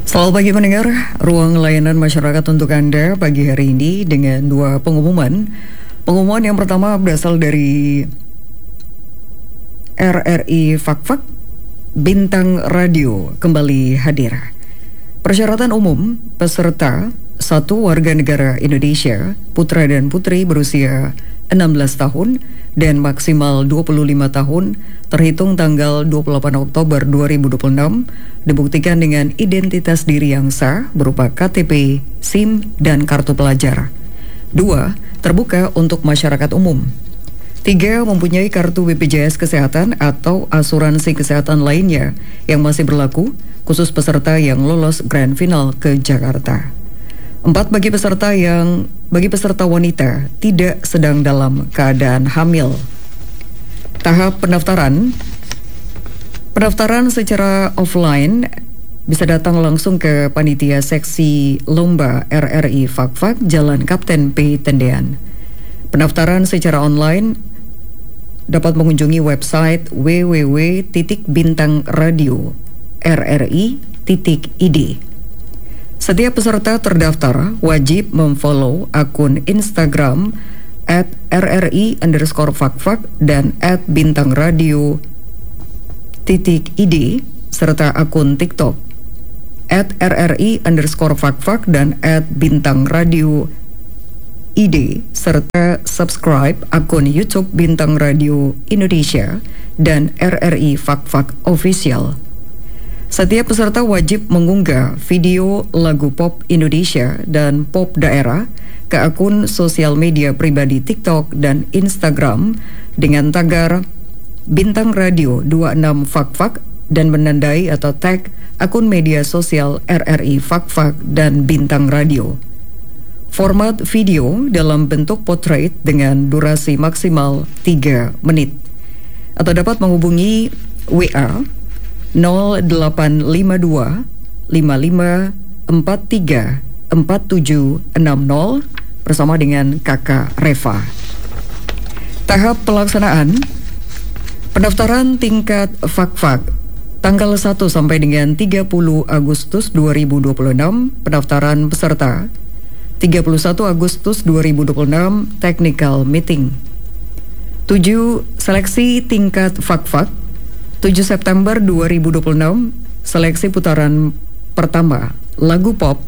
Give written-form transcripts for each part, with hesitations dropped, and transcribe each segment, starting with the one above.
Selamat pagi pendengar, ruang layanan masyarakat untuk Anda pagi hari ini dengan dua pengumuman. Pengumuman yang pertama berasal dari RRI Fakfak, Bintang Radio kembali hadir. Persyaratan umum peserta: 1. Warga negara Indonesia, putra dan putri berusia 16 tahun dan maksimal 25 tahun terhitung tanggal 28 Oktober 2026, dibuktikan dengan identitas diri yang sah berupa KTP, SIM, dan kartu pelajar. 2. Terbuka untuk masyarakat umum. 3. Mempunyai kartu BPJS Kesehatan atau asuransi kesehatan lainnya yang masih berlaku, khusus peserta yang lolos grand final ke Jakarta. 4. Bagi peserta wanita tidak sedang dalam keadaan hamil. Tahap pendaftaran secara offline bisa datang langsung ke panitia seksi lomba RRI Fakfak, Jalan Kapten P. Tendean. Pendaftaran secara online dapat mengunjungi website www.bintangradio.rri.id. Setiap peserta terdaftar wajib memfollow akun Instagram @rri_fakfak dan @bintangradio.id serta akun TikTok @rri_fakfak dan @bintangradio.id serta subscribe akun YouTube Bintang Radio Indonesia dan RRI Fakfak Official. Setiap peserta wajib mengunggah video lagu pop Indonesia dan pop daerah ke akun sosial media pribadi TikTok dan Instagram dengan tagar Bintang Radio 26 Fakfak dan menandai atau tag akun media sosial RRI Fakfak dan Bintang Radio. Format video dalam bentuk portrait dengan durasi maksimal 3 menit. Atau dapat menghubungi WA 0852 55 43 4760 bersama dengan Kakak Reva. Tahap pelaksanaan pendaftaran tingkat Fakfak tanggal 1 sampai dengan 30 Agustus 2026, pendaftaran peserta 31 Agustus 2026, technical meeting. 7. Seleksi tingkat Fakfak 7 September 2026, seleksi putaran pertama lagu pop.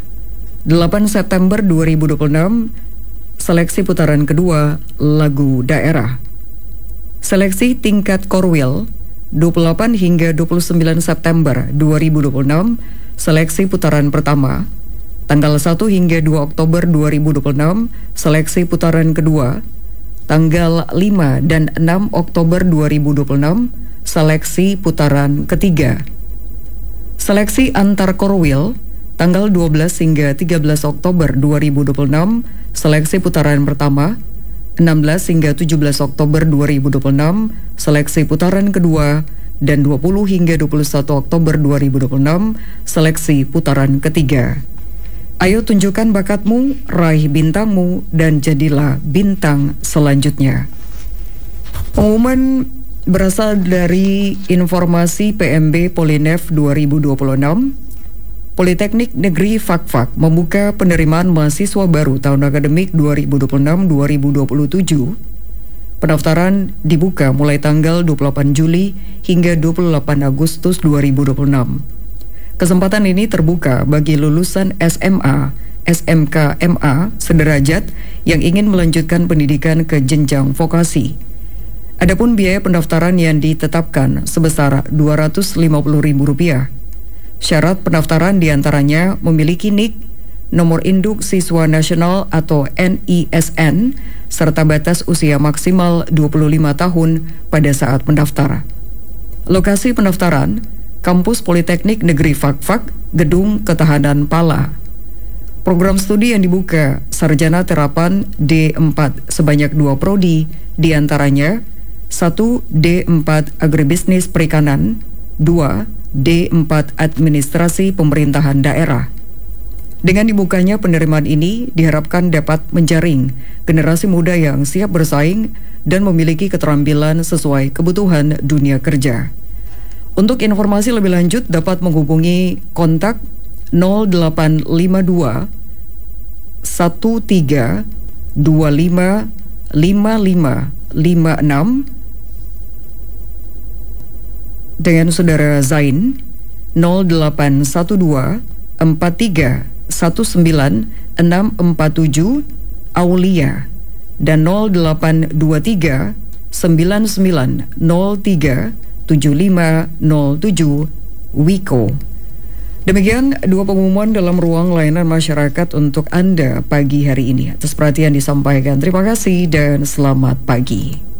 8 September 2026, seleksi putaran kedua lagu daerah. Seleksi tingkat Korwil 28 hingga 29 September 2026, seleksi putaran pertama. Tanggal 1 hingga 2 Oktober 2026, seleksi putaran kedua. Tanggal 5 dan 6 Oktober 2026, seleksi putaran ketiga. Seleksi antar Korwil tanggal 12 hingga 13 Oktober 2026, seleksi putaran pertama. 16 hingga 17 Oktober 2026, seleksi putaran kedua, dan 20 hingga 21 Oktober 2026, seleksi putaran ketiga. Ayo tunjukkan bakatmu, raih bintangmu, dan jadilah bintang selanjutnya. Pengumuman berasal dari informasi PMB Polinev 2026. Politeknik Negeri Fakfak membuka penerimaan mahasiswa baru tahun akademik 2026-2027. Pendaftaran dibuka mulai tanggal 28 Juli hingga 28 Agustus 2026. Kesempatan ini terbuka bagi lulusan SMA, SMK, MA sederajat yang ingin melanjutkan pendidikan ke jenjang vokasi. Adapun biaya pendaftaran yang ditetapkan sebesar Rp250.000. Syarat pendaftaran diantaranya memiliki NIK, nomor induk siswa nasional atau NISN, serta batas usia maksimal 25 tahun pada saat mendaftar. Lokasi pendaftaran, Kampus Politeknik Negeri Fakfak, Gedung Ketahanan Pala. Program studi yang dibuka, Sarjana Terapan D4 sebanyak 2 prodi, diantaranya 1. D4 Agribisnis Perikanan, 2. D4 Administrasi Pemerintahan Daerah. Dengan dibukanya penerimaan ini diharapkan dapat menjaring generasi muda yang siap bersaing dan memiliki keterampilan sesuai kebutuhan dunia kerja. Untuk informasi lebih lanjut dapat menghubungi kontak 0852 13 25 5556 dengan saudara Zain 0812 43 19 647 Aulia dan 0823 99 03 7507 Wiko. Demikian dua pengumuman dalam ruang layanan masyarakat untuk Anda pagi hari ini. Atas perhatian disampaikan. Terima kasih dan selamat pagi.